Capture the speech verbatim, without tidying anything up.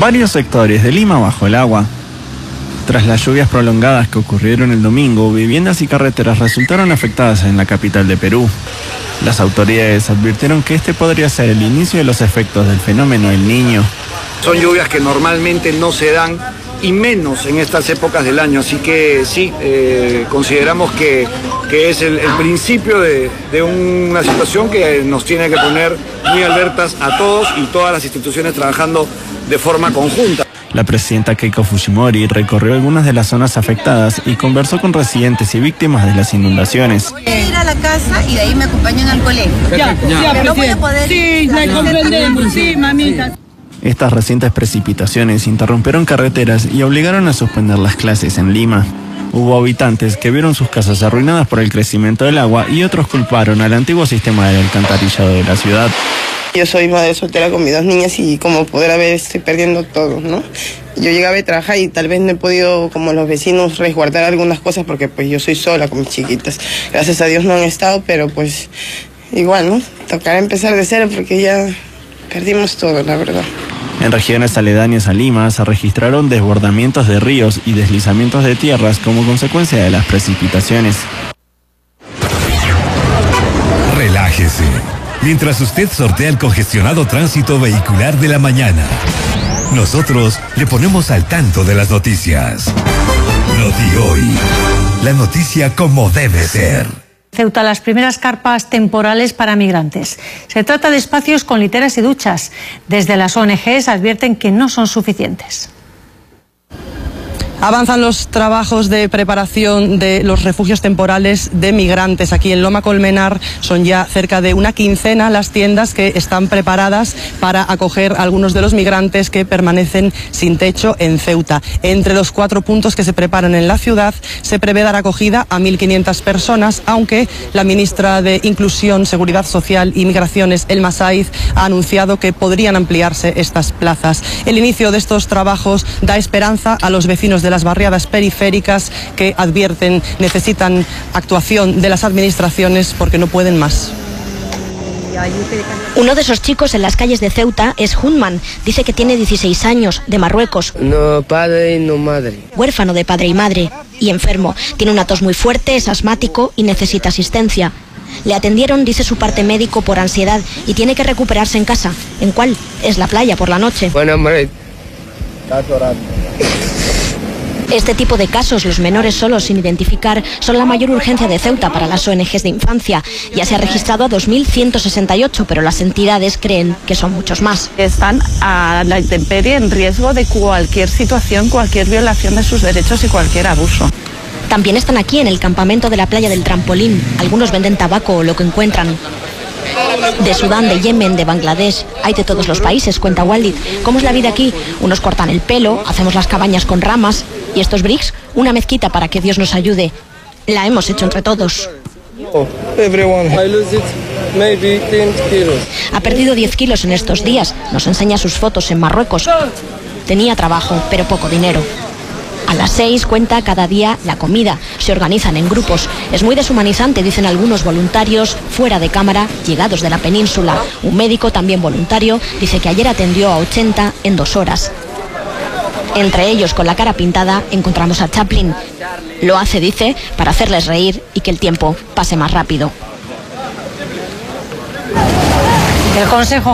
Varios sectores de Lima bajo el agua. Tras las lluvias prolongadas que ocurrieron el domingo, viviendas y carreteras resultaron afectadas en la capital de Perú. Las autoridades advirtieron que este podría ser el inicio de los efectos del fenómeno El Niño. Son lluvias que normalmente no se dan, y menos en estas épocas del año, así que sí, eh, consideramos que, que es el, el principio de, de una situación que nos tiene que poner muy alertas a todos y todas las instituciones trabajando de forma conjunta. La presidenta Keiko Fujimori recorrió algunas de las zonas afectadas y conversó con residentes y víctimas de las inundaciones. Voy a ir a la casa y de ahí me acompañan al colegio. Ya, ya, Pero no voy a poder... Sí, la comprendemos, sí, mamita. Estas recientes precipitaciones interrumpieron carreteras y obligaron a suspender las clases en Lima. Hubo habitantes que vieron sus casas arruinadas por el crecimiento del agua y otros culparon al antiguo sistema del alcantarillado de la ciudad. Yo soy madre soltera con mis dos niñas y como podrá ver estoy perdiendo todo, ¿no? Yo llegaba a trabajar y tal vez no he podido, como los vecinos, resguardar algunas cosas porque pues yo soy sola con mis chiquitas. Gracias a Dios no han estado, pero pues igual, ¿no? Tocará empezar de cero porque ya perdimos todo, la verdad. En regiones aledañas a Lima se registraron desbordamientos de ríos y deslizamientos de tierras como consecuencia de las precipitaciones. Relájese, mientras usted sortea el congestionado tránsito vehicular de la mañana. Nosotros le ponemos al tanto de las noticias. Noti Hoy, la noticia como debe ser. Ceuta, las primeras carpas temporales para migrantes. Se trata de espacios con literas y duchas. Desde las O N Ges advierten que no son suficientes. Avanzan los trabajos de preparación de los refugios temporales de migrantes. Aquí en Loma Colmenar son ya cerca de una quincena las tiendas que están preparadas para acoger a algunos de los migrantes que permanecen sin techo en Ceuta. Entre los cuatro puntos que se preparan en la ciudad se prevé dar acogida a mil quinientas personas, aunque la ministra de Inclusión, Seguridad Social y Migraciones, Elma Saiz, ha anunciado que podrían ampliarse estas plazas. El inicio de estos trabajos da esperanza a los vecinos de las barriadas periféricas que advierten necesitan actuación de las administraciones porque no pueden más. Uno de esos chicos en las calles de Ceuta es Hunman. Dice que tiene dieciséis años, de Marruecos. No padre y no madre. Huérfano de padre y madre y enfermo. Tiene una tos muy fuerte, es asmático y necesita asistencia. Le atendieron, dice su parte médico, por ansiedad y tiene que recuperarse en casa. ¿En cuál? Es la playa por la noche. Bueno, hombre, estás orando. Este tipo de casos, los menores solos sin identificar, son la mayor urgencia de Ceuta para las O N Ges de infancia. Ya se ha registrado a dos mil ciento sesenta y ocho, pero las entidades creen que son muchos más. Están a la intemperie en riesgo de cualquier situación, cualquier violación de sus derechos y cualquier abuso. También están aquí en el campamento de la playa del Trampolín. Algunos venden tabaco o lo que encuentran. De Sudán, de Yemen, de Bangladesh, hay de todos los países, cuenta Walid. ¿Cómo es la vida aquí? Unos cortan el pelo, hacemos las cabañas con ramas y estos bricks, una mezquita para que Dios nos ayude. La hemos hecho entre todos. Ha perdido diez kilos en estos días. Nos enseña sus fotos en Marruecos. Tenía trabajo, pero poco dinero. A las seis cuenta cada día la comida. Se organizan en grupos. Es muy deshumanizante, dicen algunos voluntarios, fuera de cámara, llegados de la península. Un médico, también voluntario, dice que ayer atendió a ochenta en dos horas. Entre ellos, con la cara pintada, encontramos a Chaplin. Lo hace, dice, para hacerles reír y que el tiempo pase más rápido. El Consejo